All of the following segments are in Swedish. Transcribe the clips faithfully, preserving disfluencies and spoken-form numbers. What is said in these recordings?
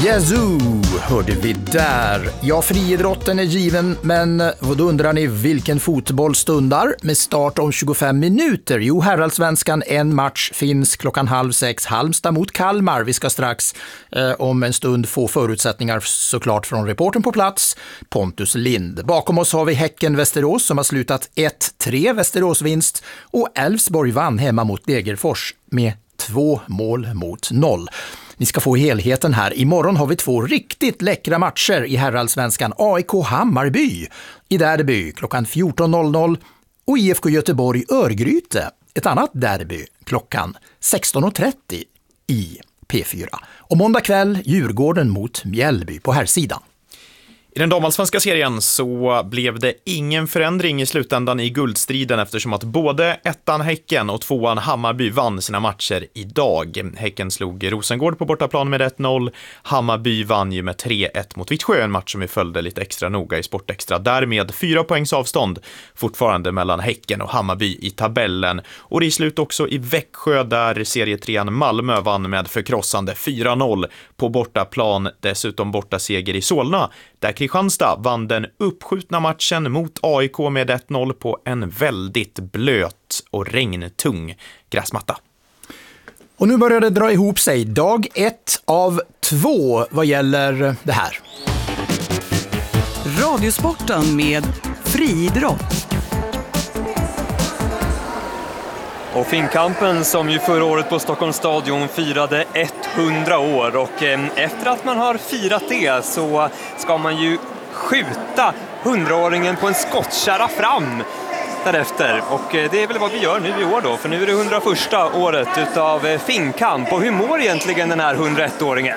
Yazoo hörde vi där. Ja, friidrotten är given, men vad undrar ni vilken fotboll stundar med start om tjugofem minuter? Jo, herrallsvenskan, en match finns klockan halv sex, Halmstad mot Kalmar. Vi ska strax eh, om en stund få förutsättningar såklart från reporten på plats, Pontus Lind. Bakom oss har vi Häcken-Västerås som har slutat ett tre, Västeråsvinst, och Elfsborg vann hemma mot Degerfors med två mål mot noll. Ni ska få helheten här. Imorgon har vi två riktigt läckra matcher i herrallsvenskan. A I K Hammarby i derby klockan fjorton noll noll och I F K Göteborg Örgryte, ett annat derby klockan sexton trettio i P fyra. Och måndag kväll Djurgården mot Mjällby på här sidan. I den damallsvenska serien så blev det ingen förändring i slutändan i guldstriden eftersom att både ettan Häcken och tvåan Hammarby vann sina matcher idag. Häcken slog Rosengård på bortaplan med ett noll. Hammarby vann ju med tre ett mot Vittsjö, en match som vi följde lite extra noga i Sportextra. Därmed fyra poängs avstånd fortfarande mellan Häcken och Hammarby i tabellen. Och det är slut också i Växjö där serietrean Malmö vann med förkrossande fyra noll på bortaplan. Dessutom borta seger i Solna där Kristianstad vann den uppskjutna matchen mot A I K med ett noll på en väldigt blöt och regntung gräsmatta. Och nu börjar det dra ihop sig. Dag ett av två vad gäller det här. Radiosporten med friidrott. Och Finnkampen som ju förra året på Stockholms stadion firade hundra år, och efter att man har firat det så ska man ju skjuta hundraåringen på en skottkärra fram därefter, och det är väl vad vi gör nu i år då, för nu är det hundraförsta året utav Finnkamp. Och hur mår egentligen den här hundraettåringen?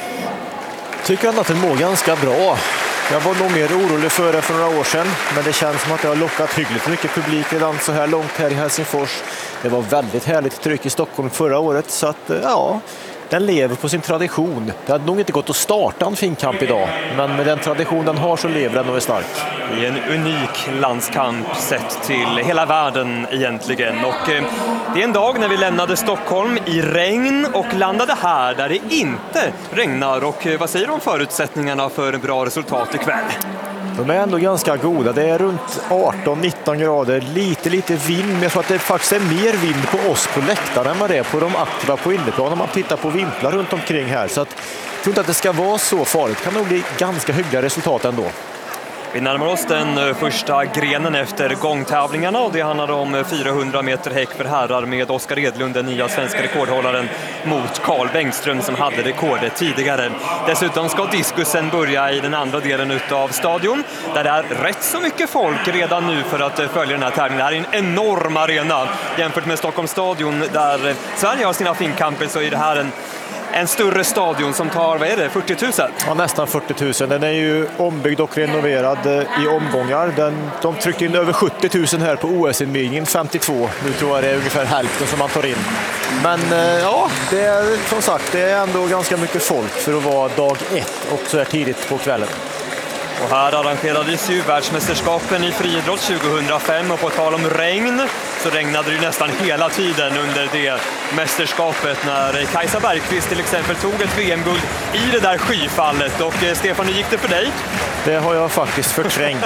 Tycker jag att den mår ganska bra. Jag var nog mer orolig för det för några år sedan, men det känns som att det har lockat hyggligt mycket publik redan så här långt här i Helsingfors. Det var väldigt härligt tryck i Stockholm förra året, så att ja, den lever på sin tradition. Det hade nog inte gått att starta en Finnkamp idag, men med den tradition den har så lever den och är stark. Det är en unik landskamp sett till hela världen egentligen, och eh, det är en dag när vi lämnade Stockholm i regn och landade här där det inte regnar. Och eh, vad säger du om förutsättningarna för en bra resultat ikväll? De är ändå ganska goda. Det är runt arton nitton grader, lite lite vind, men jag tror att det faktiskt är mer vind på oss på läktaren än vad det är på de aktiva på inneplan om man tittar på vimplar runt omkring här. Så att, jag tror inte att det ska vara så farligt. Det kan nog bli ganska hyggliga resultat ändå. Vi närmar oss den första grenen efter gångtävlingarna, och det handlar om fyrahundra meter häck för herrar med Oskar Edlund, den nya svenska rekordhållaren, mot Carl Bengtström som hade rekordet tidigare. Dessutom ska diskusen börja i den andra delen av stadion där det är rätt så mycket folk redan nu för att följa den här tävlingen. Det här är en enorm arena jämfört med Stockholms stadion där Sverige har sina Finnkamper, så är det här en En större stadion som tar, vad är det, fyrtio tusen? Ja, nästan fyrtio tusen. Den är ju ombyggd och renoverad i omgångar. Den, de tryckte in över sjuttio tusen här på O S-invigningen, femtiotvå. Nu tror jag det är ungefär hälften som man tar in. Men ja, det är som sagt, det är ändå ganska mycket folk för att vara dag ett och så är tidigt på kvällen. Och här arrangerades ju världsmästerskapen i friidrott tjugohundrafem, och på tal om regn så regnade det nästan hela tiden under det mästerskapet när Kajsa Bergqvist till exempel tog ett V M-guld i det där skyfallet. Och Stefan, hur gick det för dig? Det har jag faktiskt förträngt.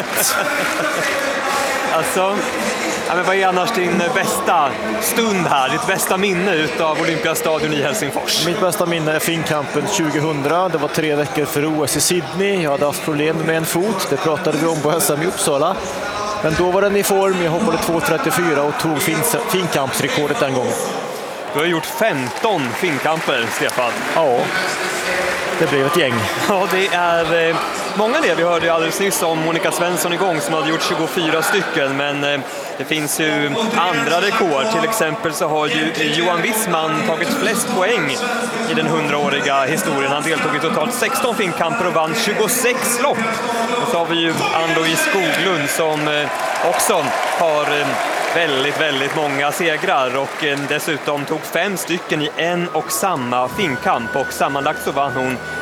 Alltså, ja, men vad är annars din bästa stund här, ditt bästa minne utav Olympiastadion i Helsingfors? Mitt bästa minne är Finnkampen tjugohundra. Det var tre veckor för O S i Sydney. Jag hade haft problem med en fot, det pratade vi om på S M i Uppsala. Men då var den i form, jag hoppade två trettiofyra och tog Finnkampsrekordet den gången. Du har gjort femton Finnkamper, Stefan. Ja, det blev ett gäng. Ja, det är eh, många det. Vi hörde ju alldeles nyss om Monica Svensson igång som hade gjort tjugofyra stycken, men eh, det finns ju andra rekord. Till exempel så har ju Johan Wissman tagit flest poäng i den hundraåriga historien. Han deltog i totalt sexton Finnkamper och vann tjugosex lopp. Och så har vi ju Ann-Louise Skoglund som eh, också har eh, väldigt, väldigt många segrar, och eh, dessutom tog fem stycken i en och samma Finnkamp, och sammanlagt så vann hon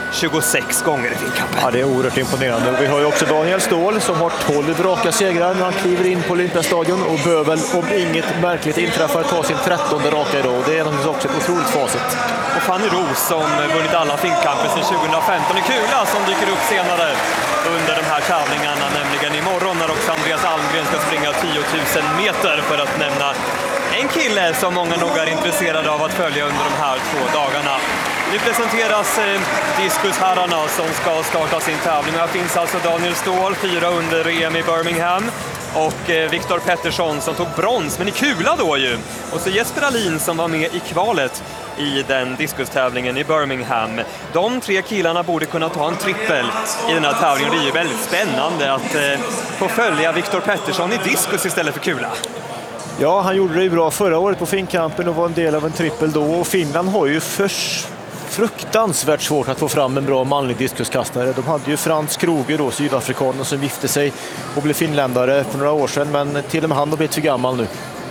tjugosex gånger i finkampen. Ja, det är oerhört imponerande. Och vi har ju också Daniel Ståhl som har tolv raka segrar när han kliver in på Olympiastadion och bör väl, om inget märkligt inträffar, ta sin trettonde raka idag. Det är naturligtvis också ett otroligt facit. Och Fanny Roos som vunnit alla finkamper sedan tjugohundrafemton i Kula som dyker upp senare under de här tävlingarna, nämligen imorgon när också Andreas Almgren ska springa tio tusen meter, för att nämna en kille som många nog är intresserade av att följa under de här två dagarna. Nu presenteras eh, diskusherrarna som ska starta sin tävling. Här finns alltså Daniel Ståhl, fyra under E M i Birmingham. Och eh, Viktor Pettersson som tog brons, men i kula då ju. Och så Jesper Alin som var med i kvalet i den diskustävlingen i Birmingham. De tre killarna borde kunna ta en trippel i den här tävlingen. Det är ju väldigt spännande att eh, få följa Viktor Pettersson i diskus istället för kula. Ja, han gjorde det ju bra förra året på finkampen och var en del av en trippel då. Och Finland har ju förs fruktansvärt svårt att få fram en bra manlig diskuskastare. De hade ju Frans Kroger då, sydafrikanen, som gifte sig och blev finländare för några år sedan, men till och med han har blivit för gammal nu.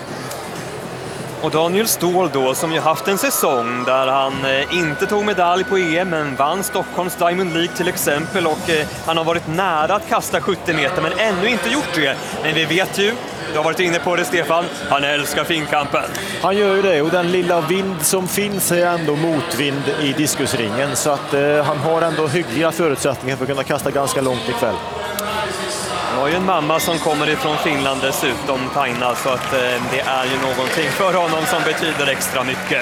Och Daniel Ståhl då, som ju haft en säsong där han eh, inte tog medalj på E M men vann Stockholms Diamond League till exempel, och eh, han har varit nära att kasta sjuttio meter men ännu inte gjort det. Men vi vet ju, du har varit inne på det Stefan, han älskar finkampen. Han gör ju det, och den lilla vind som finns är ändå motvind i diskusringen, så att eh, han har ändå hyggliga förutsättningar för att kunna kasta ganska långt ikväll. Han har ju en mamma som kommer ifrån Finland dessutom, Taina, så att eh, det är ju någonting för honom som betyder extra mycket.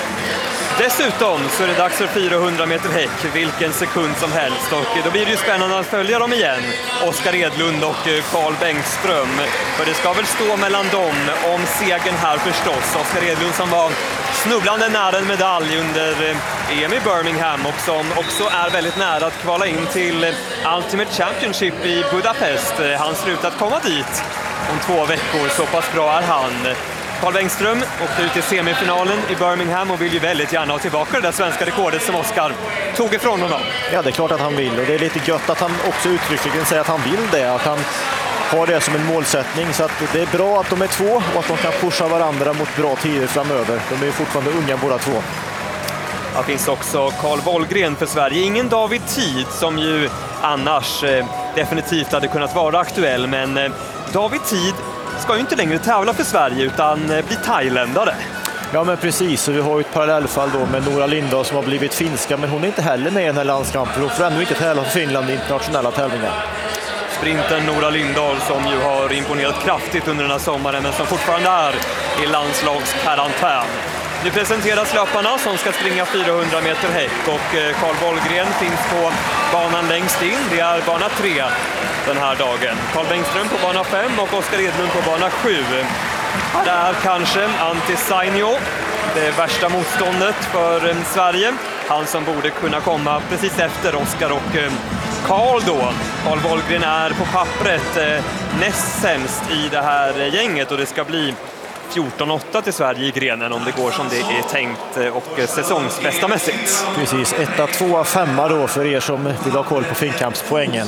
Dessutom så är det dags för fyrahundra meter häck, vilken sekund som helst, och då blir det ju spännande att följa dem igen, Oskar Edlund och Carl Bengström, för det ska väl stå mellan dem om segern här förstås. Oskar Edlund som var snubblande nära en medalj under E M i Birmingham och som också är väldigt nära att kvala in till Ultimate Championship i Budapest. Han slutat komma dit om två veckor, så pass bra är han. Carl Bengström åkte ut i semifinalen i Birmingham och vill ju väldigt gärna ha tillbaka det där svenska rekordet som Oskar tog ifrån honom. Ja, det är klart att han vill, och det är lite gött att han också uttryckligen säger att han vill det, att han har det som en målsättning, så att det är bra att de är två och att de kan pusha varandra mot bra tider framöver. De är ju fortfarande unga båda två. Här finns också Carl Wollgren för Sverige. Ingen David Tid som ju annars eh, definitivt hade kunnat vara aktuell, men eh, David Tid ska ju inte längre tävla för Sverige utan eh, bli thailändare. Ja, men precis, så vi har ju ett parallellfall då med Nora Lindahl som har blivit finska, men hon är inte heller med i den här landskampen och får ännu inte tävla för Finland i internationella tävlingar. Sprinten Nora Lindahl som ju har imponerat kraftigt under den här sommaren men som fortfarande är i landslagskarantän. Nu presenteras löparna som ska springa fyrahundra meter häck, och Carl Wollgren finns på banan längst in. Det är bana tre den här dagen. Carl Bengström på bana fem och Oskar Edlund på bana sju. Det är kanske Antti Sainio, det värsta motståndet för Sverige. Han som borde kunna komma precis efter Oskar och Carl då. Carl Wollgren är på pappret eh, näst sämst i det här gänget, och det ska bli fjorton åtta till Sverige i grenen om det går som det är tänkt och säsongsbästamässigt. Precis, etta, tvåa, femma då för er som vill ha koll på finkampspoängen.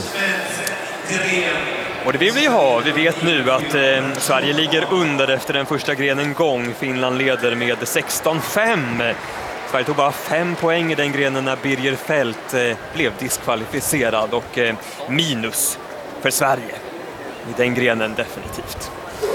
Och det vill vi ha. Vi vet nu att eh, Sverige ligger under efter den första grenen gång. Finland leder med sexton fem. Sverige tog bara fem poäng i den grenen när Birger Fält eh, blev diskvalificerad, och eh, minus för Sverige i den grenen definitivt.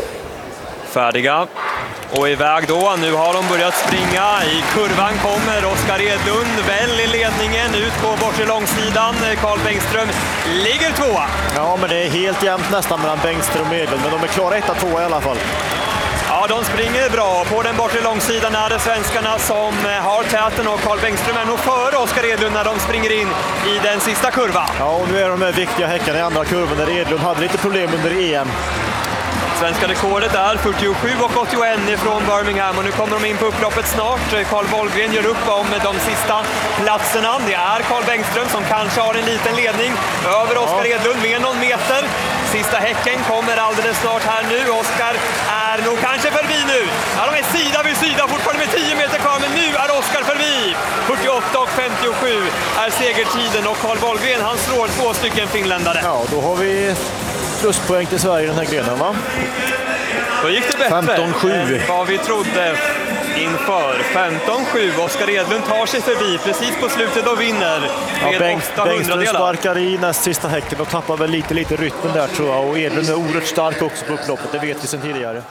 Färdiga och iväg då. Nu har de börjat springa. I kurvan kommer Oskar Edlund väl i ledningen ut på bortre långsidan. Carl Bengström ligger tvåa. Ja, men det är helt jämnt nästan mellan Bengström och Edlund, men de är klara etta, tvåa i alla fall. Ja, de springer bra. På den bortre långsidan är det svenskarna som har täten, och Carl Bengström är nog före Oskar Edlund när de springer in i den sista kurvan. Ja, och nu är de här viktiga häckarna i andra kurvan där Edlund hade lite problem under E M. Svenska rekordet är fyrtiosju och åttioett ifrån Birmingham, och nu kommer de in på upploppet snart. Carl Wollgren gör upp om de sista platserna. Det är Carl Bengström som kanske har en liten ledning över Oskar ja. Edlund med någon meter. Sista häcken kommer alldeles snart här nu. Oskar är nog kanske förbi nu. Ja, de är sida vid sida fortfarande med tio meter kvar, men nu är Oskar förbi. fyrtioåtta och femtiosju är segertiden, och Carl Wollgren han slår två stycken finländare. Ja, då har vi pluspoäng till Sverige i den här grenen, va? Då gick det bättre femton sju. än vad vi trodde. inför. femton sju. Oskar Edlund tar sig förbi precis på slutet och vinner med ja, Bengt, åtta hundradelar. sparkar i näst sista häcken och tappar väl lite, lite rytmen där tror jag. Och Edlund är oerhört stark också på upploppet, det vet vi sedan tidigare.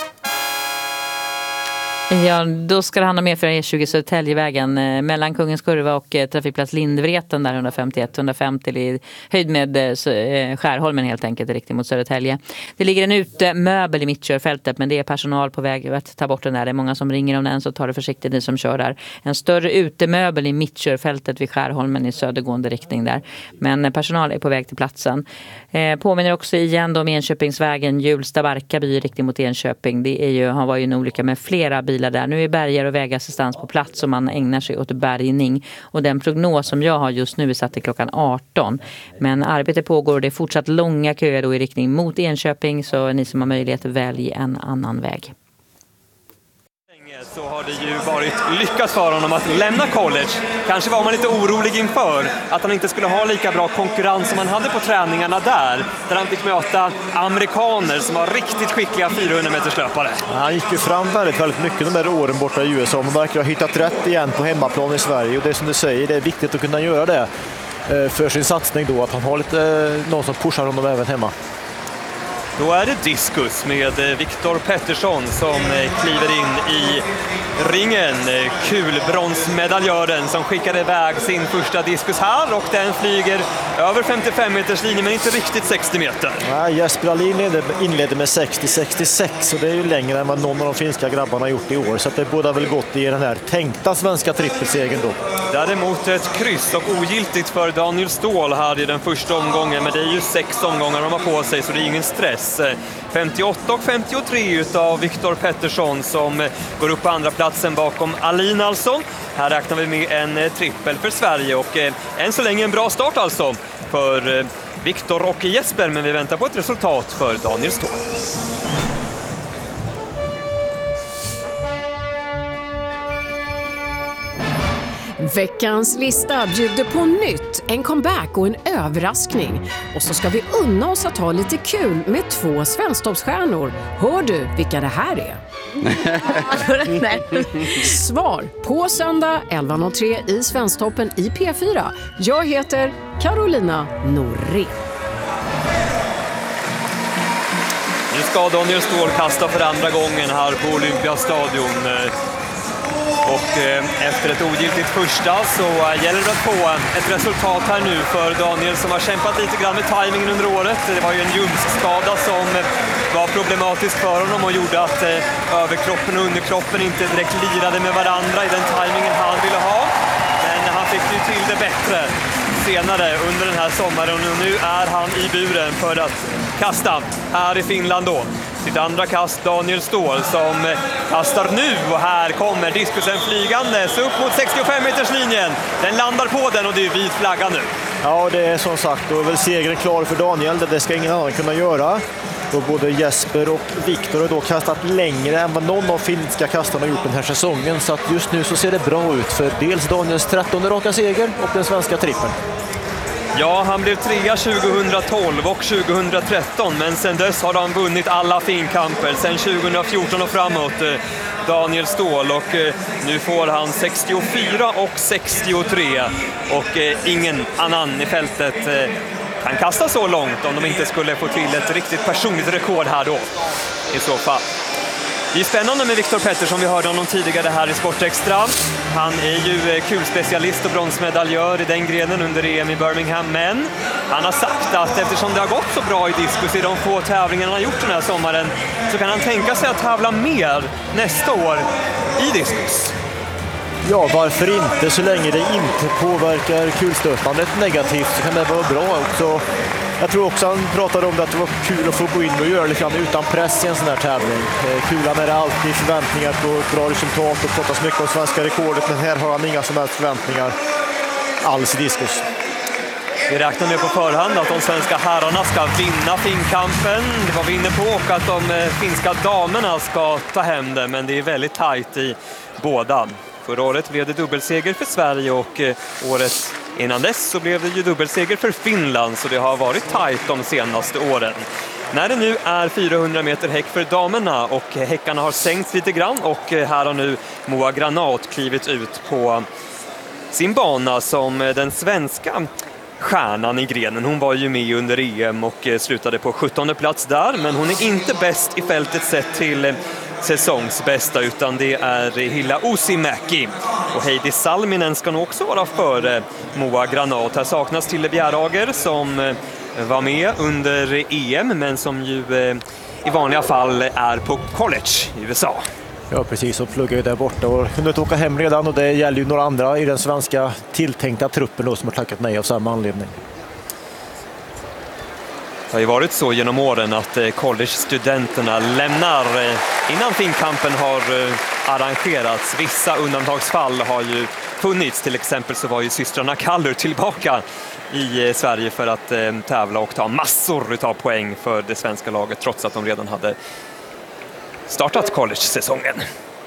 Ja, då ska det handla mer för E tjugo Södertäljevägen eh, mellan Kungens kurva och eh, trafikplats Lindvreten där hundrafemtioett hundrafemtio i höjd med eh, Skärholmen helt enkelt i riktning mot Södertälje. Det ligger en utemöbel i mittkörfältet men det är personal på väg att ta bort den där. Det är många som ringer om den så tar det försiktigt ni som kör där. En större utemöbel i mittkörfältet vid Skärholmen i södergående riktning där. Men eh, personal är på väg till platsen. Eh, påminner också igen då om Enköpingsvägen Hjulsta-Barkarby i riktning mot Enköping. Det är ju, har varit en olycka med flera bilar där. Nu är bärgar och vägassistans på plats och man ägnar sig åt bärgning. Och den prognos som jag har just nu är satt till klockan arton. Men arbetet pågår och det är fortsatt långa köer då i riktning mot Enköping så ni som har möjlighet välj en annan väg. Så har det ju varit lyckat för honom att lämna college. Kanske var man lite orolig inför att han inte skulle ha lika bra konkurrens som han hade på träningarna där. Där han fick möta amerikaner som var riktigt skickliga fyrahundra meters löpare. Han gick ju fram väldigt, väldigt mycket de där åren borta i U S A. Man verkar ha hittat rätt igen på hemmaplan i Sverige. Och det är som du säger, det är viktigt att kunna göra det för sin satsning då. Att han har lite någon som pushar honom även hemma. Då är det diskus med Viktor Pettersson som kliver in i ringen. Kulbronsmedaljören som skickade iväg sin första diskus här och den flyger över femtiofem meters linje men inte riktigt sextio meter. Ja, Jesper Alin inledde med sextio sextiosex och det är ju längre än vad någon av de finska grabbarna har gjort i år så att det båda väl gott i den här tänkta svenska trippelsegern då. Däremot ett kryss och ogiltigt för Daniel Ståhl här i den första omgången men det är ju sex omgångar de har på sig så det är ingen stress. femtioåtta och femtiotre utav Viktor Pettersson som går upp på andra platsen bakom Alin alltså. Här räknar vi med en trippel för Sverige och än så länge en bra start alltså för Viktor och Jesper men vi väntar på ett resultat för Daniel Ståhl. Veckans lista bjuder på nytt, en comeback och en överraskning. Och så ska vi unna oss att ha lite kul med två svensktoppsstjärnor. Hör du vilka det här är? Svar på söndag elva noll tre i Svensktoppen i P fyra. Jag heter Carolina Norrén. Nu ska Daniel Ståhl kasta för andra gången här på Olympiastadion. Och efter ett ogiltigt första så gäller det att få ett resultat här nu för Daniel som har kämpat lite grann med tajmingen under året. Det var ju en ljumskskada som var problematisk för honom och gjorde att överkroppen och underkroppen inte direkt lirade med varandra i den tajmingen han ville ha. Men han fick ju till det bättre senare under den här sommaren och nu är han i buren för att kasta här i Finland då. Sitt andra kast Daniel Ståhl som kastar nu och här kommer diskusen flygande så upp mot sextiofem meters linjen. Den landar på den och det är vit flagga nu. Ja, det är som sagt då är väl segern klar för Daniel. Det ska ingen annan kunna göra. Då både Jesper och Viktor har då kastat längre än vad någon av finska kastarna har gjort den här säsongen. Så att just nu så ser det bra ut för dels Daniels trettonde raka seger och den svenska trippen. Ja, han blev trea tjugohundratolv och tjugohundratretton, men sen dess har han vunnit alla finkamper sen tjugohundrafjorton och framåt, Daniel Ståhl. Och nu får han sextiofyra och sextiotre och ingen annan i fältet kan kasta så långt om de inte skulle få till ett riktigt personligt rekord här då i så fall. Det är spännande med Viktor Pettersson, vi hörde honom tidigare här i Sportextra. Han är ju kulspecialist och bronsmedaljör i den grenen under E M i Birmingham, men han har sagt att eftersom det har gått så bra i diskus i de få tävlingarna han har gjort den här sommaren så kan han tänka sig att tävla mer nästa år i diskus. Ja, varför inte? Så länge det inte påverkar kulstötandet negativt så kan det vara bra också. Jag tror också han pratade om det att det var kul att få gå in och göra lite utan press i en sån här tävling. Kul när det alltid förväntningar på bra resultat och pratas mycket om svenska rekordet, men här har han inga som helst förväntningar alls i diskus. Vi räknar med på förhand att de svenska herrarna ska vinna finkampen. Det var vi inne på, och att de finska damerna ska ta hem det, men det är väldigt tajt i båda. Förra året blev det dubbelseger för Sverige och året innan dess så blev det ju dubbelseger för Finland, så det har varit tajt de senaste åren. när det nu är fyrahundra meter häck för damerna och häckarna har sänkts lite grann och här har nu Moa Granat klivit ut på sin bana som den svenska stjärnan i grenen. Hon var ju med under E M och slutade på sjuttonde plats där, men hon är inte bäst i fältet sett till säsongsbästa, utan det är Hilla Uusimäki. Och Heidi Salminen ska nog också vara före Moa Granat. Här saknas Tille Bjärager som var med under E M, men som ju i vanliga fall är på college i U S A. Ja, precis, och pluggar ju där borta och kunde inte åka hem redan, och det gäller ju några andra i den svenska tilltänkta truppen då, som har tackat nej av samma anledning. Det har ju varit så genom åren att college-studenterna lämnar innan finkampen har arrangerats. Vissa undantagsfall har ju funnits, till exempel så var ju systrarna Kallur tillbaka i Sverige för att tävla och ta massor av poäng för det svenska laget trots att de redan hade startat college-säsongen.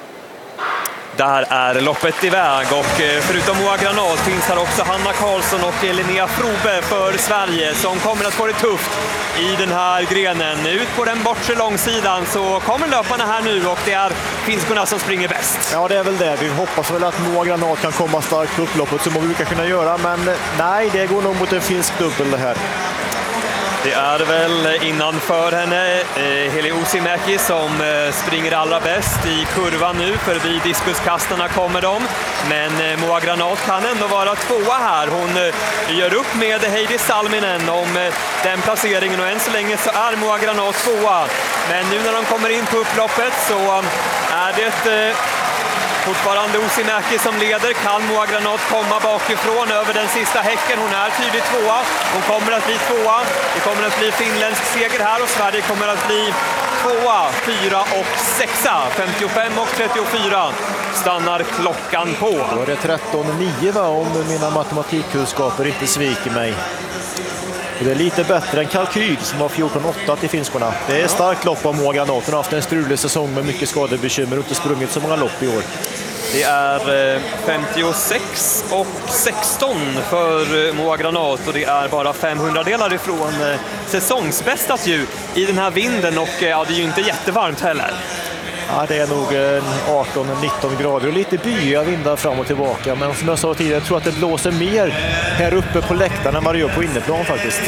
Där är loppet iväg och förutom Moa Granat finns här också Hanna Karlsson och Linnea Frobe för Sverige som kommer att få det tufft i den här grenen. Ut på den bortre långsidan så kommer löparna här nu och det är finskorna som springer bäst. Ja, det är väl det. Vi hoppas väl att Moa Granat kan komma starkt på upploppet som vi brukar kunna göra, men nej, det går nog mot en finsk dubbel det här. Det är väl innanför henne eh, Hilla Uusimäki som eh, springer allra bäst i kurvan nu. Förbi diskuskastarna kommer de. Men eh, Moa Granat kan ändå vara tvåa här. Hon eh, gör upp med Heidi Salminen om eh, den placeringen. Och än så länge så är Moa Granat tvåa. Men nu när de kommer in på upploppet så är det... Eh, Fortfarande Uusimäki som leder. Kan Moa Granat komma bakifrån över den sista häcken? Hon är tydligt tvåa. Hon kommer att bli tvåa. Det kommer att bli finländsk seger här och Sverige kommer att bli tvåa, fyra och sexa. femtiofem och trettiofyra stannar klockan på. Då är det tretton nio va, om mina matematikkunskaper inte sviker mig. Det är lite bättre än kalkyl som har fjorton åtta till finskorna. Det är starkt lopp av Moa Granat. Hon har haft en strulig säsong med mycket skadebekymmer och inte sprungit så många lopp i år. Det är femtiosex och sexton för Moa Granat och det är bara femhundradelar ifrån säsongsbästat ju i den här vinden och ja, det är ju inte jättevarmt heller. Ja, det är nog arton nitton grader och lite byiga vindar fram och tillbaka. Men som jag sa tidigare, jag tror att det blåser mer här uppe på läktaren än vad det gör på inneplan faktiskt.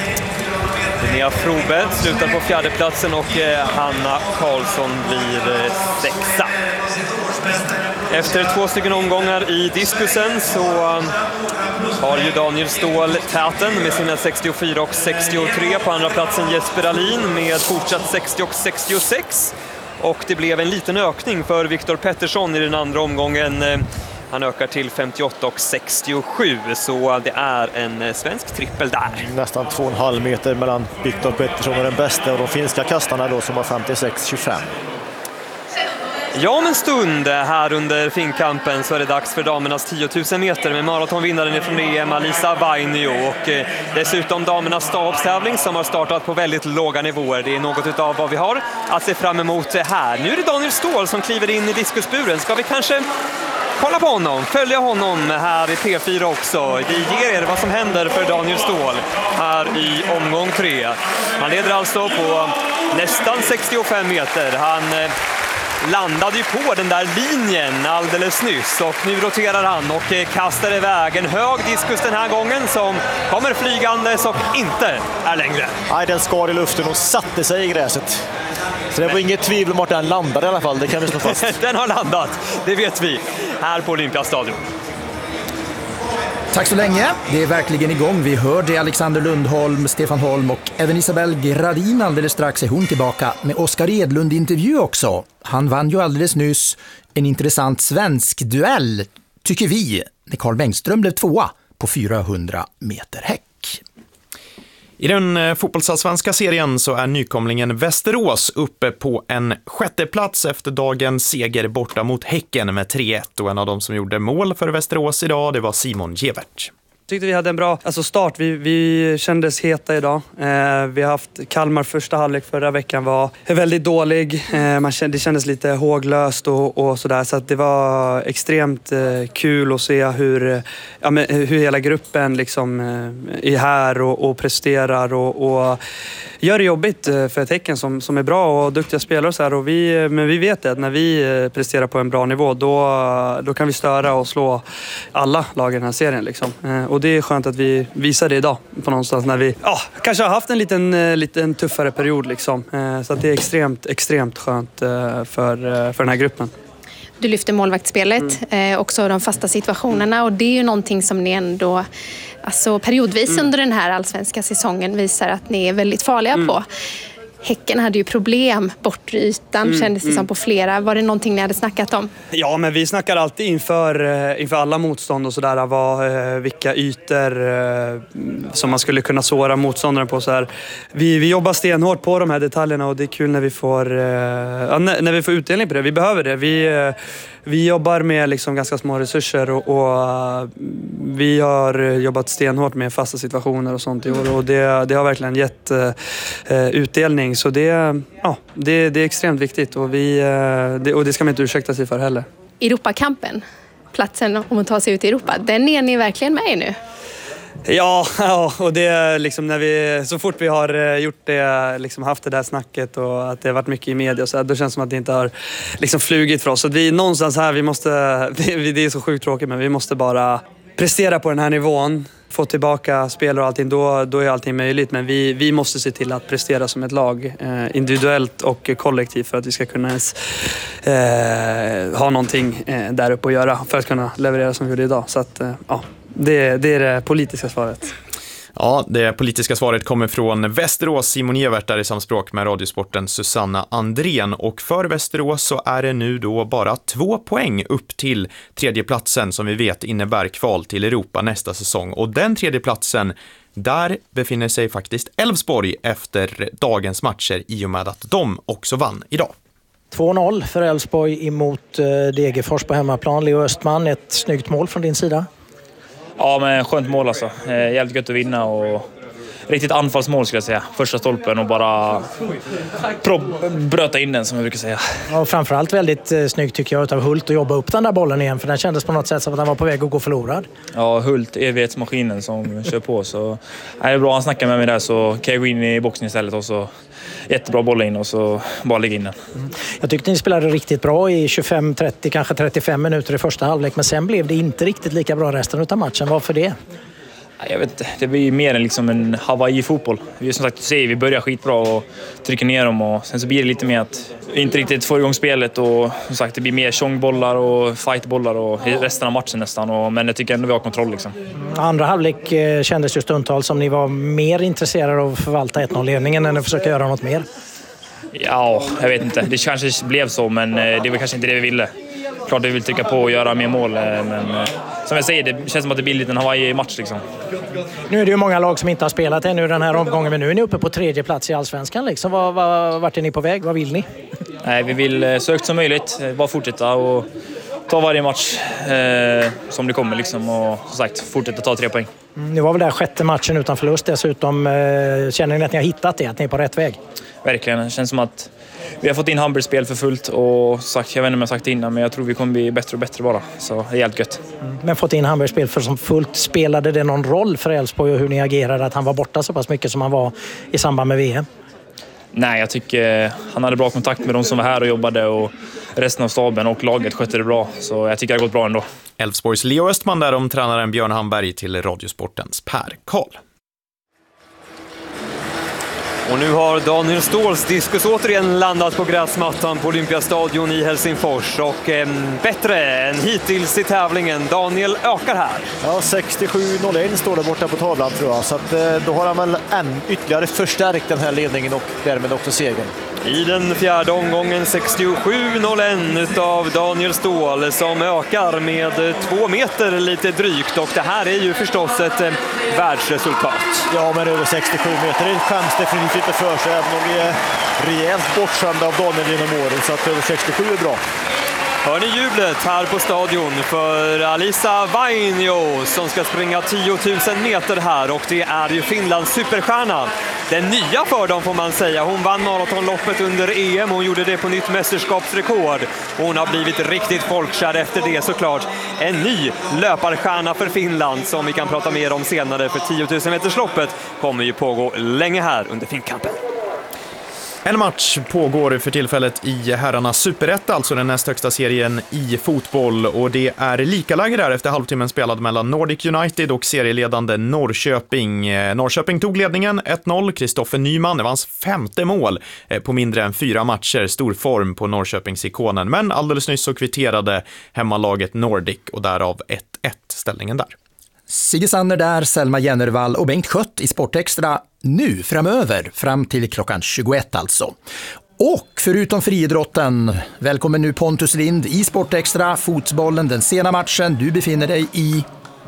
Linnea Frobe slutar på fjärdeplatsen och Hanna Karlsson blir sexa. Efter två stycken omgångar i diskusen så har ju Daniel Ståhl täten med sina sextiofyra och sextiotre. På andra platsen Jesper Alin med fortsatt sextio och sextiosex. Och det blev en liten ökning för Viktor Pettersson i den andra omgången. Han ökar till femtioåtta och sextiosju, så det är en svensk trippel där. Nästan två och en halv meter mellan Viktor Pettersson och den bästa och de finska kastarna då som har femtiosex tjugofem. Ja, om en stund här under finkampen så är det dags för damernas tio tusen meter med maratonvinnaren från E M Alisa Vainio och eh, dessutom damernas stavstävling som har startat på väldigt låga nivåer. Det är något av vad vi har att se fram emot här. Nu är det Daniel Ståhl som kliver in i diskusburen. Ska vi kanske kolla på honom, följa honom här i P fyra också. Vi ger er vad som händer för Daniel Ståhl här i omgång tre. Han leder alltså på nästan sextiofem meter. Han eh, landade ju på den där linjen alldeles nyss och nu roterar han och kastar iväg en hög diskus den här gången som kommer flygande och inte är längre. Nej, den skar i luften och satte sig i gräset. Så det var inget tvivel om att den landade i alla fall, det kan vi slå fast. Den har landat, det vet vi, här på Olympiastadion. Tack så länge. Det är verkligen igång. Vi hörde Alexander Lundholm, Stefan Holm och även Isabel Gradin alldeles strax är hon tillbaka med Oskar Edlund-intervju också. Han vann ju alldeles nyss en intressant svensk duell, tycker vi, när Carl Bengström blev tvåa på fyrahundra meter häck. I den fotbollsallsvenska serien så är nykomlingen Västerås uppe på en sjätte plats efter dagens seger borta mot Häcken med tre ett. Och en av dem som gjorde mål för Västerås idag, det var Simon Gevert. Tyckte vi hade en bra alltså start. Vi, vi kändes heta idag. Eh, vi har haft Kalmar första halvlek förra veckan var väldigt dålig. Eh, man kände, det kändes lite håglöst och, och sådär. Så att det var extremt eh, kul att se hur, ja, men, hur hela gruppen liksom, eh, är här och, och presterar och, och gör det jobbigt för ett Häcken som, som är bra och duktiga spelare och så här. Och vi, men vi vet att när vi presterar på en bra nivå då, då kan vi störa och slå alla lag i den här serien liksom. Och det är skönt att vi visar det idag på någonstans när vi ja, kanske har haft en liten, liten tuffare period liksom. Så att det är extremt, extremt skönt för, för den här gruppen. Du lyfter målvaktsspelet, mm. eh, också de fasta situationerna, och det är ju någonting som ni ändå alltså periodvis mm. under den här allsvenska säsongen visar att ni är väldigt farliga mm. på. Häcken hade ju problem, bortre ytan mm, kändes det mm. som på flera. Var det någonting ni hade snackat om? Ja, men vi snackar alltid inför, inför alla motstånd och sådär. Vad, vilka ytor som man skulle kunna såra motståndaren på. Så här. Vi, vi jobbar stenhårt på de här detaljerna och det är kul när vi får, ja, när vi får utdelning på det. Vi behöver det. Vi, vi jobbar med liksom ganska små resurser och, och vi har jobbat stenhårt med fasta situationer och sånt i år. Och det, det har verkligen gett uh, utdelning. Så det, ja, det, det är extremt viktigt och, vi, det, och det ska man inte ursäkta sig för heller. Europakampen, platsen om att ta sig ut i Europa, den är ni verkligen med i nu? Ja, ja, och det är liksom när vi, så fort vi har gjort det, liksom haft det där snacket och att det har varit mycket i media och så här, då känns det som att det inte har liksom flugit för oss. Så att vi någonstans här, vi måste, det är så sjukt tråkigt, men vi måste bara prestera på den här nivån. Få tillbaka spelare och allting, då, då är allting möjligt. Men vi, vi måste se till att prestera som ett lag, eh, individuellt och kollektivt, för att vi ska kunna ens, eh, ha någonting eh, där uppe att göra för att kunna leverera som vi gjorde idag. Så att, eh, ja, det, det är det politiska svaret. Ja, det politiska svaret kommer från Västerås. Simon Evert där i samspråk med Radiosporten Susanna Andrén. Och för Västerås så är det nu då bara två poäng upp till tredjeplatsen som vi vet innebär kval till Europa nästa säsong. Och den tredjeplatsen, där befinner sig faktiskt Elfsborg efter dagens matcher i och med att de också vann idag. två noll för Elfsborg emot Degerfors på hemmaplan. Leo Östman, ett snyggt mål från din sida. Ja, men skönt mål alltså. Eh, jävligt gött att vinna och riktigt anfallsmål skulle jag säga. Första stolpen och bara pro- bröta in den som jag brukar säga. Och framförallt väldigt eh, snyggt tycker jag utav Hult att jobba upp den där bollen igen, för den kändes på något sätt som att den var på väg att gå förlorad. Ja, Hult, evighetsmaskinen som kör på. Så är det bra, han snackar med mig där så kan jag gå in i boxen istället och så jättebra boll in och så bara lägga in den. Mm. Jag tyckte ni spelade riktigt bra i tjugofem trettio, kanske trettiofem minuter i första halvlek, men sen blev det inte riktigt lika bra resten av matchen. Varför det? Jag vet inte, det blir mer än liksom en Hawaii-fotboll. Vi som sagt säger, vi börjar skitbra och trycker ner dem och sen så blir det lite mer att vi inte riktigt får igång spelet och som sagt det blir mer tjongbollar och fightbollar och resten av matchen nästan, och, men jag tycker ändå vi har kontroll liksom. Andra halvlek kändes ju stundtals som ni var mer intresserade av att förvalta ett noll-ledningen än att försöka göra något mer. Ja, jag vet inte. Det kanske blev så, men det var kanske inte det vi ville. Klart vi vill trycka på och göra mer mål, men som jag säger, det känns som att det blir lite en Hawaii-match liksom. Nu är det ju många lag som inte har spelat ännu den här omgången, men nu är ni uppe på tredje plats i Allsvenskan liksom. Var, var, vart är ni på väg? Vad vill ni? Nej, vi vill så högt som möjligt, bara fortsätta och ta varje match eh, som det kommer liksom, och som sagt fortsätta ta tre poäng. Mm, det var väl där sjätte matchen utan förlust dessutom. Eh, känner ni att ni har hittat det, att ni är på rätt väg? Verkligen, det känns som att vi har fått in Hamburg-spel för fullt och sagt, jag vet inte om jag har sagt det innan, men jag tror vi kommer bli bättre och bättre bara. Så det är helt gött. Mm. Men fått in Hamburg-spel för som fullt, spelade det någon roll för Elfsborg och hur ni agerade att han var borta så pass mycket som han var i samband med V M? Nej, jag tycker han hade bra kontakt med de som var här och jobbade och resten av staben och laget skötte det bra. Så jag tycker det har gått bra ändå. Elfsborgs Leo Östman där om tränaren Björn Hamberg till Radiosportens Per Karl. Och nu har Daniel Ståhls diskus återigen landat på gräsmattan på Olympiastadion i Helsingfors. Och eh, bättre än hittills i tävlingen. Daniel ökar här. Ja, sextiosju noll ett står det borta på tavlan tror jag. Så att, eh, då har han väl än ytterligare förstärkt den här ledningen och därmed också segern. I den fjärde omgången sextiosju noll ett av Daniel Ståhl som ökar med två meter lite drygt. Och det här är ju förstås ett eh, världsresultat. Ja, men över sextiosju meter det skäms definitivt inte för sig, även om vi är rejält bortskämda av Daniel genom åren, så att över sextiosju är bra. Hör ni jublet här på stadion för Alisa Vainio som ska springa tio tusen meter här, och det är ju Finlands superstjärna. Den nya för dem får man säga. Hon vann maratonloppet under E M, hon gjorde det på nytt mästerskapsrekord. Hon har blivit riktigt folkkär efter det såklart. En ny löparstjärna för Finland som vi kan prata mer om senare, för tio tusen metersloppet kommer ju pågå länge här under Finnkampen. En match pågår för tillfället i herrarnas superetta, alltså den näst högsta serien i fotboll, och det är lika läge där efter halvtimmen spelad mellan Nordic United och serieledande Norrköping. Norrköping tog ledningen ett noll, Kristoffer Nyman, det var hans femte mål på mindre än fyra matcher, stor form på Norrköpingsikonen, men alldeles nyss så kvitterade hemmalaget Nordic och därav ett ett ställningen där. Sigge Sander där, Selma Jennervall och Bengt Skött i Sportextra nu framöver, fram till klockan tjugoett alltså. Och förutom friidrotten, välkommen nu Pontus Lind i Sportextra, fotbollen, den sena matchen. Du befinner dig i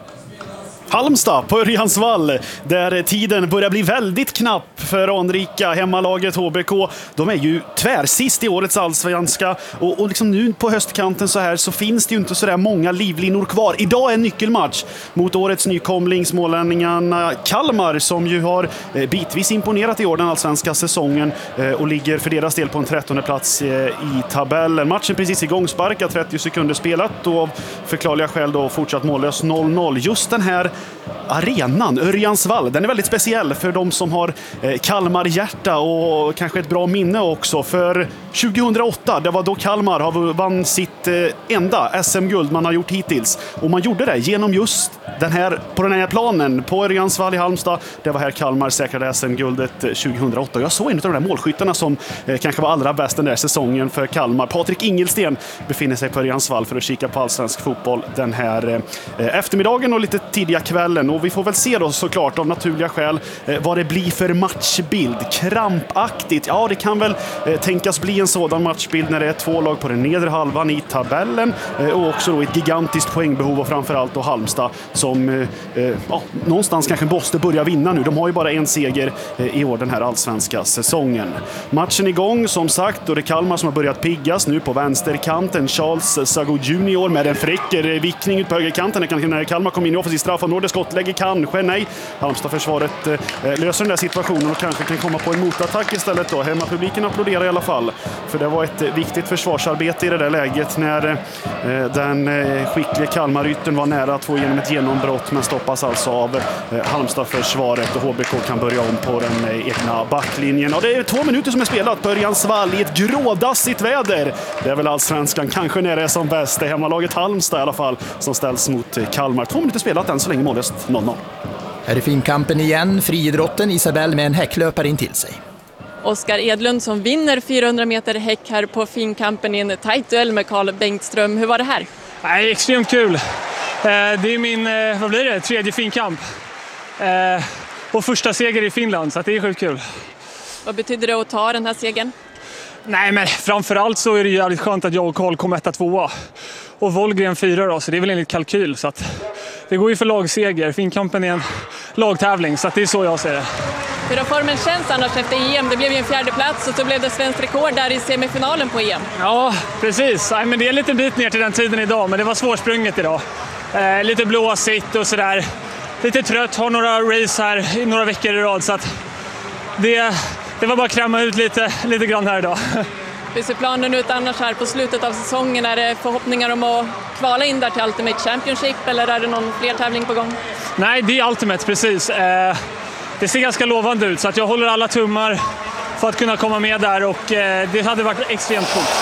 Halmstad på Örjansvall, där tiden börjar bli väldigt knapp för anrika hemmalaget H B K. De är ju tvärsist i årets allsvenska, och, och liksom nu på höstkanten så här så finns det ju inte så där många livlinor kvar. Idag är en nyckelmatch mot årets nykomling smålänningarna Kalmar, som ju har eh, bitvis imponerat i år den allsvenska säsongen eh, och ligger för deras del på en trettonde plats eh, i tabellen. Matchen precis igång, sparkat, trettio sekunder spelat och av förklarliga skäl då fortsatt mållös noll noll. Just den här arenan, Örjansvall, den är väldigt speciell för de som har eh, Kalmar hjärta och kanske ett bra minne också. För tjugohundraåtta, det var då Kalmar har vann sitt eh, enda S M-guld man har gjort hittills. Och man gjorde det genom just den här, på den här planen på Örjansvall i Halmstad. Det var här Kalmar säkrade S M-guldet eh, tjugohundraåtta. Jag såg en av de där målskyttarna som eh, kanske var allra bäst den där säsongen för Kalmar. Patrik Ingelsten befinner sig på Örjansvall för att kika på allsvensk fotboll den här eh, eftermiddagen och lite tidiga kvällen, och vi får väl se då såklart av naturliga skäl eh, vad det blir för matchbild. Krampaktigt, ja det kan väl eh, tänkas bli en sådan matchbild när det är två lag på den nedre halvan i tabellen eh, och också då ett gigantiskt poängbehov, och framförallt då Halmstad som eh, eh, ja, någonstans kanske måste börja vinna nu. De har ju bara en seger eh, i år den här allsvenska säsongen. Matchen igång som sagt, och det är Kalmar som har börjat piggas nu på vänsterkanten. Charles Sago junior med en fräcker vickning ut på högerkanten. Kanske när Kalmar kom in i offensiv straffområde, skottlägger kanske, nej. Halmstad-försvaret eh, löser den där situationen och kanske kan komma på en motattack istället då. Hemmapubliken applåderar i alla fall, för det var ett eh, viktigt försvarsarbete i det där läget när eh, den eh, skickliga Kalmar-yttern var nära att få igenom ett genombrott, men stoppas alltså av eh, Halmstad-försvaret, och H B K kan börja om på den eh, egna backlinjen. Och det är två minuter som är spelat på Örjansvall i ett grådassigt väder. Det är väl allsvenskan kanske när det är som bäst. Det är hemmalaget Halmstad i alla fall som ställs mot eh, Kalmar. Två minuter spelat än så länge, målöst noll noll. Här är Finnkampen igen, friidrotten, Isabelle med en häcklöpare in till sig. Oskar Edlund som vinner fyrahundra meter häck här på Finnkampen i en tajt duell med Carl Bengtström. Hur var det här? Nej, extremt kul. Det är min, vad blir det, tredje Finnkamp. Och första seger i Finland, så det är sjukt kul. Vad betyder det att ta den här segern? Nej, men framförallt så är det jävligt skönt att jag och Carl kom etta tvåa. Och Wollgren fyra då, så det är väl enligt kalkyl. Så att det går ju för lagseger. Finnkampen är en lagtävling, så att det är så jag ser det. Hur har formen känns annars efter E M? Det blev ju en fjärde plats och så blev det svensk rekord där i semifinalen på E M. Ja, precis. Nej, men det är en liten bit ner till den tiden idag, men det var svårsprunget idag. Eh, lite blåsigt och sådär. Lite trött, har några race här i några veckor i rad, så att det, det var bara att kräma ut lite, lite grann här idag. Hur ser planen ut annars här på slutet av säsongen? Är det förhoppningar om att kvala in där till Ultimate Championship, eller är det någon fler tävling på gång? Nej, det är Ultimate, precis. Eh, det ser ganska lovande ut, så att jag håller alla tummar för att kunna komma med där, och eh, det hade varit extremt coolt.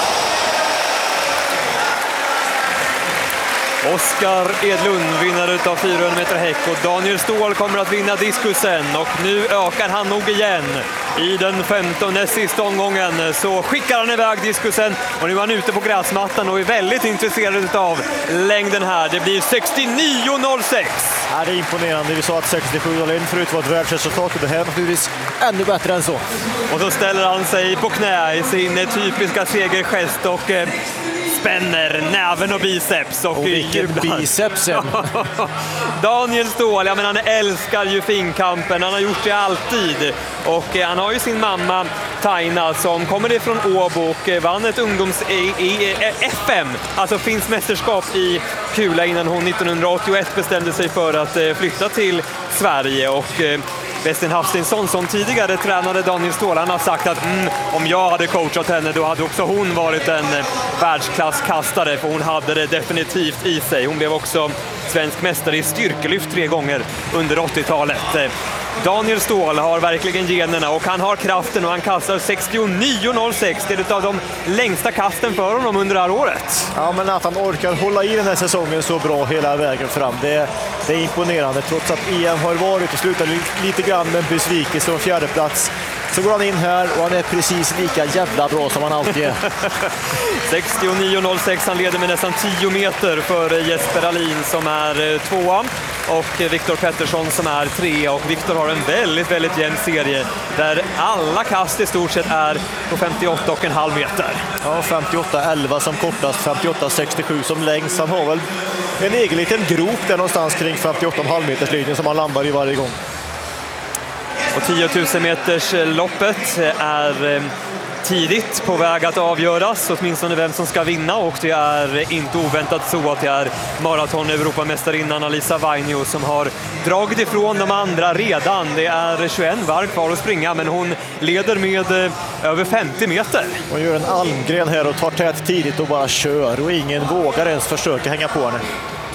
Oskar Edlund vinnare utav fyrahundra meter häck, och Daniel Ståhl kommer att vinna diskusen, och nu ökar han nog igen. I den femtonde sista omgången så skickar han iväg diskusen, och nu är han ute på gräsmattan och är väldigt intresserad av längden här. Det blir sextionio noll sex. Ja, det är imponerande. Vi sa att sextiosju noll ett förut var ett världsresultat, och det här är naturligtvis ännu bättre än så. Och så ställer han sig på knä i sin typiska segergest och eh, spänner näven och biceps och, och vilken bicepsen. Daniel Ståhl, ja, men han älskar ju finkampen, han har gjort det alltid. Och eh, han har ju sin mamma Taina som kommer ifrån Åbo och eh, vann ett ungdoms i, i, eh, F M, alltså finns mästerskap i kula innan hon nittonhundraåttioett bestämde sig för att eh, flytta till Sverige. Och eh, Westin Hafsteinsson som tidigare tränade Daniel Ståhl, han har sagt att mm, om jag hade coachat henne då hade också hon varit en eh, världsklasskastare, för hon hade det definitivt i sig. Hon blev också svensk mästare i styrkelyft tre gånger under åttiotalet. Eh, Daniel Ståhl har verkligen generna och han har kraften och han kastar sextionio noll sex. Det är ett av de längsta kasten för honom under det här året. Ja, men att han orkar hålla i den här säsongen så bra hela vägen fram, det, det är imponerande. Trots att E M har varit och slutat lite grann med en besvikelse och fjärde plats, så går han in här och han är precis lika jävla bra som han alltid är. sextionio noll sex, han leder med nästan tio meter för Jesper Alin som är tvåa och Viktor Pettersson som är trea. Och Viktor har en väldigt, väldigt jämn serie där alla kast i stort sett är på femtioåtta och en halv meter. Ja, femtioåtta elva som kortast, femtioåtta sextiosju som längst. Han har väl en egen liten grop där någonstans kring femtioåtta och en halv meters linjen som han landar i varje gång. Och tio tusen meters loppet är tidigt på väg att avgöras, åtminstone vem som ska vinna, och det är inte oväntat så att det är maraton-europamästarinnan Alisa Vainio som har dragit ifrån de andra redan. Det är tjugoett varv kvar att springa, men hon leder med över femtio meter. Hon gör en Almgren här och tar tät tidigt och bara kör, och ingen vågar ens försöka hänga på henne.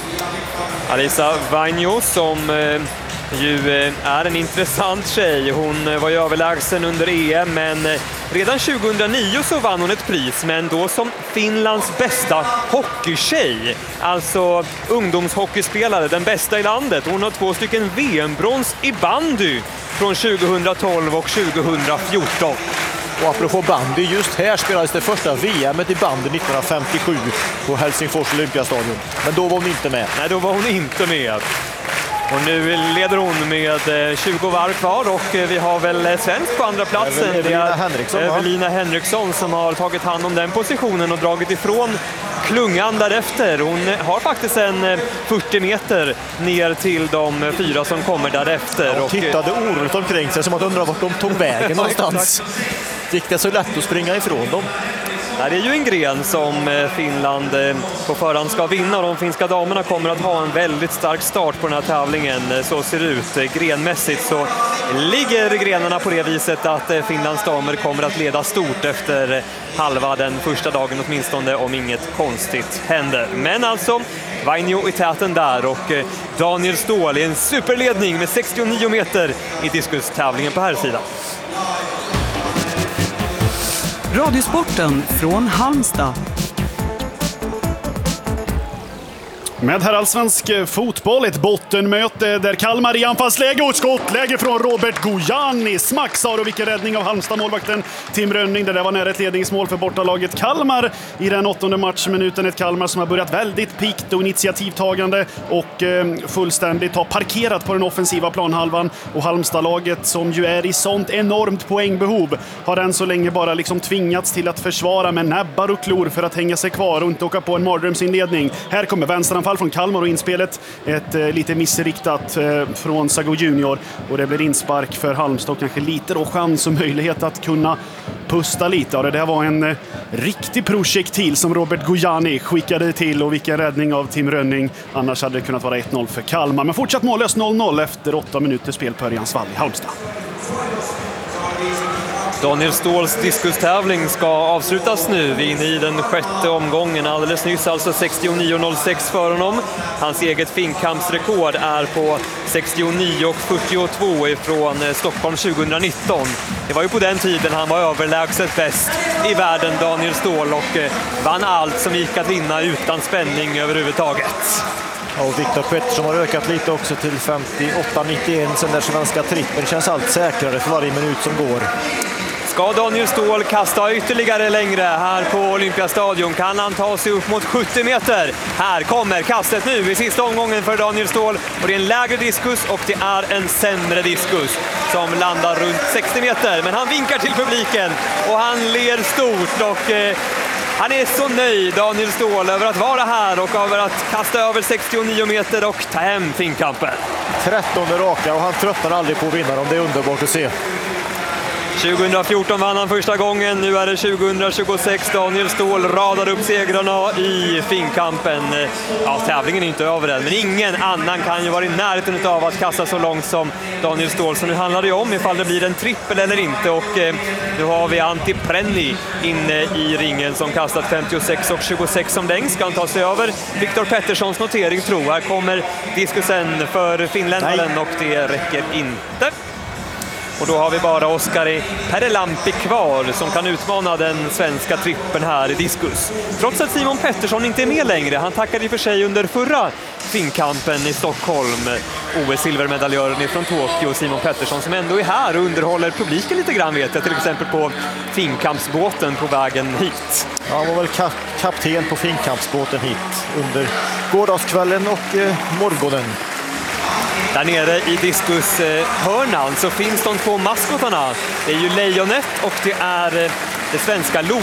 Alisa Vainio som eh, ju eh, är en intressant tjej. Hon var ju överlägsen under E M, men eh, redan tjugohundranio så vann hon ett pris, men då som Finlands bästa hockeytjej. Alltså ungdomshockeyspelare, den bästa i landet. Hon har två stycken V M-brons i bandy från tjugohundratolv och tjugohundrafjorton. Och apropå bandy, just här spelades det första V M-et i bandy nittonhundrafemtiosju på Helsingfors Olympiastadion. Men då var hon inte med. Nej, då var hon inte med. Och nu leder hon med tjugo varv kvar och vi har väl svensk på andra platsen. Evelina Henriksson, Evelina Henriksson som har tagit hand om den positionen och dragit ifrån klungan därefter. Hon har faktiskt en fyrtio meter ner till de fyra som kommer därefter. Och tittade oroligt omkring sig som att undra vart de tog vägen någonstans. Gick det så lätt att springa ifrån dem? Det är ju en gren som Finland på förhand ska vinna, och de finska damerna kommer att ha en väldigt stark start på den här tävlingen. Så ser det ut. Grenmässigt så ligger grenarna på det viset att Finlands damer kommer att leda stort efter halva den första dagen åtminstone, om inget konstigt händer. Men alltså, Vainio i täten där och Daniel Ståhl i en superledning med sextionio meter i diskustävlingen på här sidan. Radiosporten från Halmstad. Med herrallsvensk fotboll, ett bottenmöte där Kalmar i anfallsläge och skottläge från Robert Gojani. Smacksar och vilken räddning av Halmstad-målvakten Tim Rönning. Det där var nära ett ledningsmål för bortalaget Kalmar i den åttonde matchminuten. Ett Kalmar som har börjat väldigt pikt och initiativtagande och eh, fullständigt har parkerat på den offensiva planhalvan. Och Halmstad-laget, som ju är i sånt enormt poängbehov, har än så länge bara liksom tvingats till att försvara med näbbar och klor för att hänga sig kvar och inte åka på en mardrömsinledning. Här kommer vänsteranfall från Kalmar och inspelet. Ett eh, lite missriktat eh, från Sago Junior. Och det blir inspark för Halmstad. Kanske lite då chans och möjlighet att kunna pusta lite. Och det där var en eh, riktig projektil som Robert Gojani skickade till. Och vilken räddning av Tim Rönning. Annars hade det kunnat vara ett noll för Kalmar. Men fortsatt mållös noll noll efter åtta minuter spel på Örjansvall i Halmstad. Daniel Ståhls diskustävling ska avslutas nu. Vi är inne i den sjätte omgången. Alldeles nyss alltså sextionio noll sex för honom. Hans eget finkampsrekord är på sextionio fyrtiotvå ifrån Stockholm tjugohundranitton. Det var ju på den tiden han var överlägset bäst i världen, Daniel Ståhl, och vann allt som gick att vinna utan spänning överhuvudtaget. Och Viktor Pettersson har ökat lite också till femtioåtta nittioen sen där svenska trippen. Känns allt säkrare för varje minut som går. Ska Daniel Ståhl kasta ytterligare längre här på Olympiastadion? Kan han ta sig upp mot sjuttio meter? Här kommer kastet nu i sista omgången för Daniel Ståhl. Och det är en lägre diskus och det är en sämre diskus som landar runt sextio meter. Men han vinkar till publiken och han ler stort och... Eh, Han är så nöjd, Daniel Ståhl, över att vara här och över att kasta över sextionio meter och ta hem Finnkampen. trettonde raka och han tröttnar aldrig på att vinna dem. Det är underbart att se. tjugohundrafjorton vann han första gången, nu är det tjugohundratjugosex. Daniel Ståhl radar upp segrarna i Finnkampen. Ja, tävlingen är inte över än, men ingen annan kan ju vara i närheten av att kasta så långt som Daniel Ståhl. Så nu handlar det om ifall det blir en trippel eller inte. Och eh, nu har vi Antti Prenni inne i ringen som kastat femtiosex och tjugosex som längst. Ska han ta sig över Viktor Petterssons notering, tro. Här kommer diskusen för finländaren. Nej. Och det räcker inte. Och då har vi bara Oskari Perelampi kvar som kan utmana den svenska trippen här i diskus. Trots att Simon Pettersson inte är med längre. Han tackade i för sig under förra Finnkampen i Stockholm. O S-silvermedaljören från Tokyo, Simon Pettersson, som ändå är här och underhåller publiken lite grann, vet jag. Till exempel på Finnkampsbåten på vägen hit. Ja, han var väl kap kapten på Finnkampsbåten hit under gårdagskvällen och eh, morgonen. Där nere i diskushörnan så finns de två maskotarna. Det är ju lejonet och det är det svenska lo.